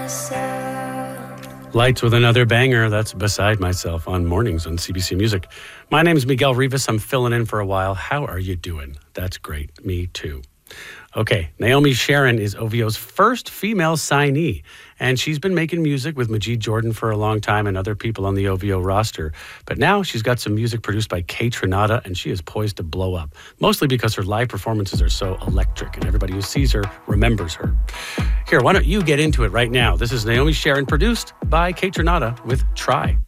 Lights with another banger. That's Beside Myself on Mornings on CBC Music. My name is Miguel Rivas. I'm filling in for a while. How are you doing? That's great. Me too. Okay, Naomi Sharon is OVO's first female signee, and she's been making music with Majid Jordan for a long time and other people on the OVO roster. But now she's got some music produced by Kay Trinata, and she is poised to blow up, mostly because her live performances are so electric, and everybody who sees her remembers her. Here, why don't you get into it right now? This is Naomi Sharon, produced by Kay Trinata with Try.